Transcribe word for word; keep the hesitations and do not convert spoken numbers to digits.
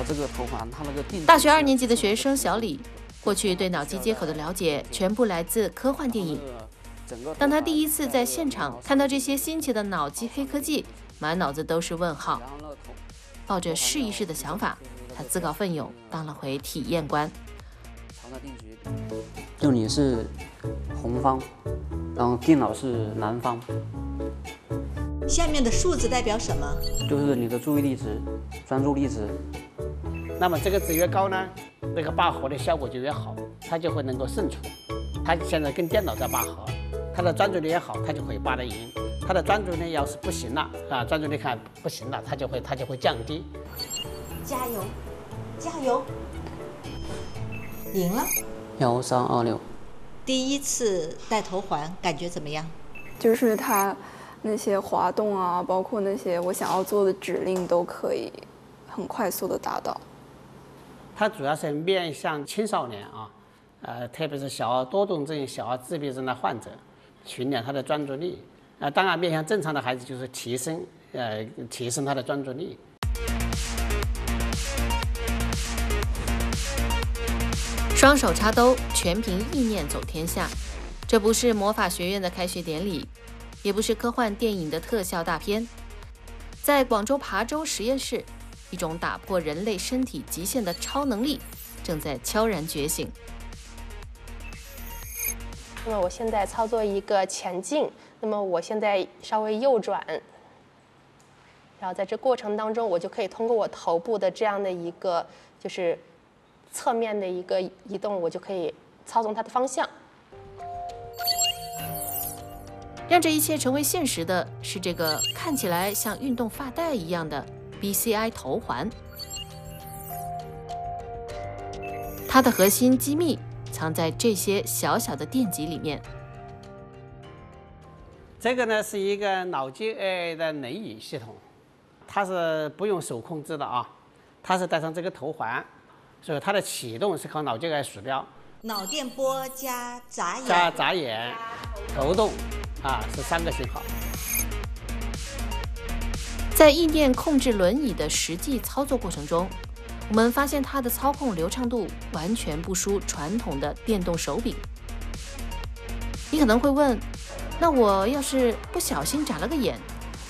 这个头环它那个定。 大学二年级的学生小李，过去对脑机接口的了解全部来自科幻电影。当他第一次在现场看到这些新奇的脑机黑科技，满脑子都是问号。抱着试一试的想法，他自告奋勇当了回体验官。 就你是红方，然后电脑是蓝方。 下面的数字代表什么？ 就是你的注意力值、专注力值。 那么这个值越高呢，那个拔河的效果就越好，它就会能够胜出。他现在跟电脑在拔河，他的专注力也好，他就可以拔得赢。他的专注力要是不行了啊，专注力看不行了，他就会他就会降低。 加油，加油！赢了。 幺三二六。 第一次戴头环感觉怎么样？ 就是它那些滑动啊，包括那些我想要做的指令都可以很快速的达到。 它主要是面向青少年啊，呃，特别是小儿多动症、小儿自闭症的患者，训练他的专注力。啊、呃，当然面向正常的孩子就是提升，呃，提升他的专注力。 双手插兜，全凭意念走天下。这不是魔法学院的开学典礼，也不是科幻电影的特效大片。在广州琶洲实验室，一种打破人类身体极限的超能力正在悄然觉醒。 那么我现在操作一个前进，那么我现在稍微右转，然后在这过程当中，我就可以通过我头部的这样的一个就是侧面的一个移动，我就可以操纵它的方向。 让这一切成为现实的是这个看起来像运动发带一样的 B C I 头环，它的核心机密藏在这些小小的电极里面。 这个呢是一个脑机 A I 的轮椅系统，它是不用手控制的啊，它是带上这个头环，所以它的启动是靠脑机 A I 鼠标。 脑电波加眨眼加眨眼、头动啊，是三个信号。 在意念控制轮椅的实际操作过程中，我们发现它的操控流畅度完全不输传统的电动手柄。你可能会问，那我要是不小心眨了个眼，